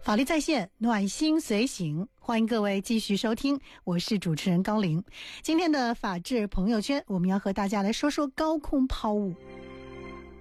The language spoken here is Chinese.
法律在线，暖心随行，欢迎各位继续收听，我是主持人高玲。今天的法治朋友圈，我们要和大家来说说高空抛物。